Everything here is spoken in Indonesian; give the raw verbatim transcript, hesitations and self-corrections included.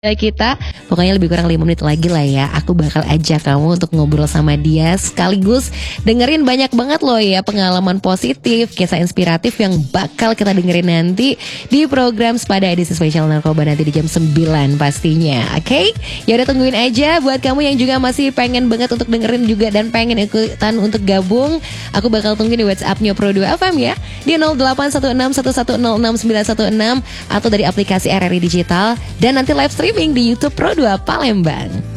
kita. Pokoknya lebih kurang lima menit lagi lah ya. Aku bakal ajak kamu untuk ngobrol sama dia, sekaligus dengerin banyak banget loh ya pengalaman positif, kisah inspiratif yang bakal kita dengerin nanti di program Sepada edisi spesial Narkoba nanti di jam sembilan pastinya. Oke, okay? Ya udah tungguin aja. Buat kamu yang juga masih pengen banget untuk dengerin juga dan pengen ikutan untuk gabung, aku bakal tungguin di WhatsApp-nya Pro dua F M ya, di nol delapan satu enam satu satu nol enam sembilan satu enam atau dari aplikasi R R I Digital, dan nanti live streaming di YouTube Pro dua Palembang.